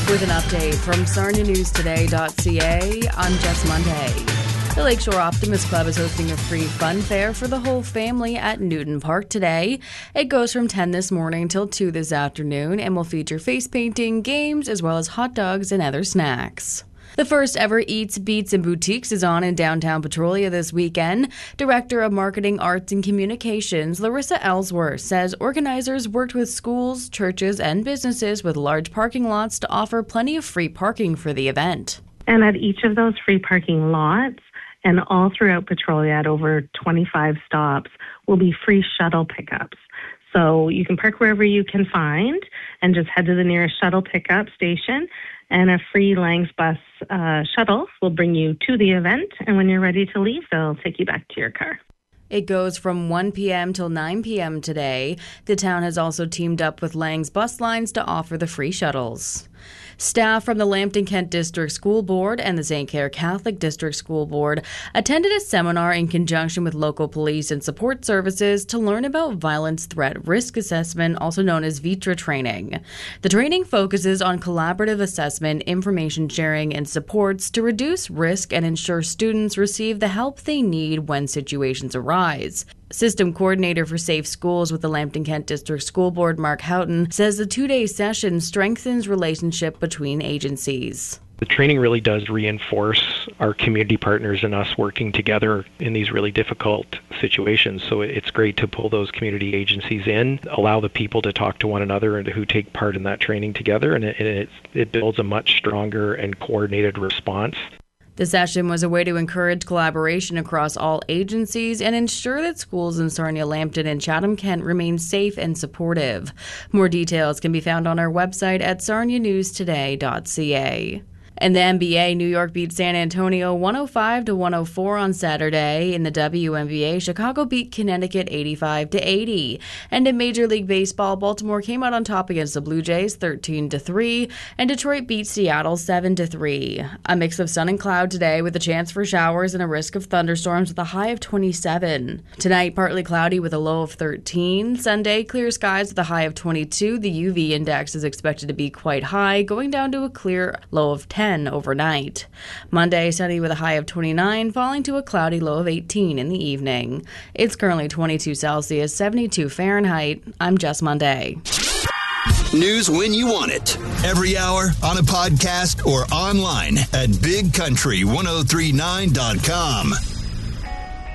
With an update from SarniaNewsToday.ca, I'm Jess Monday. The Lakeshore Optimist Club is hosting a free fun fair for the whole family at Newton Park today. It goes from 10 this morning till 2 this afternoon and will feature face painting, games, as well as hot dogs and other snacks. The first ever Eats, Beats, and Boutiques is on in downtown Petrolia this weekend. Director of Marketing, Arts, and Communications, Larissa Ellsworth, says organizers worked with schools, churches, and businesses with large parking lots to offer plenty of free parking for the event. And at each of those free parking lots, and all throughout Petrolia at over 25 stops, will be free shuttle pickups. So you can park wherever you can find and just head to the nearest shuttle pickup station, and a free Langs bus shuttle will bring you to the event, and when you're ready to leave, they'll take you back to your car. It goes from 1 p.m. till 9 p.m. today. The town has also teamed up with Langs Bus Lines to offer the free shuttles. Staff from the Lambton Kent District School Board and the St. Clair Catholic District School Board attended a seminar in conjunction with local police and support services to learn about violence threat risk assessment, also known as VITRA training. The training focuses on collaborative assessment, information sharing, and supports to reduce risk and ensure students receive the help they need when situations arise. System coordinator for Safe Schools with the Lambton Kent District School Board, Mark Houghton, says the two-day session strengthens relationship between agencies. The training really does reinforce our community partners and us working together in these really difficult situations. So it's great to pull those community agencies in, allow the people to talk to one another and who take part in that training together, and it builds a much stronger and coordinated response. The session was a way to encourage collaboration across all agencies and ensure that schools in Sarnia, Lambton, and Chatham-Kent remain safe and supportive. More details can be found on our website at sarnianewstoday.ca. In the NBA, New York beat San Antonio 105-104 on Saturday. In the WNBA, Chicago beat Connecticut 85-80. And in Major League Baseball, Baltimore came out on top against the Blue Jays 13-3, and Detroit beat Seattle 7-3. A mix of sun and cloud today with a chance for showers and a risk of thunderstorms with a high of 27. Tonight, partly cloudy with a low of 13. Sunday, clear skies with a high of 22. The UV index is expected to be quite high, going down to a clear low of 10 overnight. Monday, sunny with a high of 29, falling to a cloudy low of 18 in the evening. It's currently 22 Celsius, 72 Fahrenheit. I'm Jess Monday. News when you want it. Every hour on a podcast or online at bigcountry1039.com.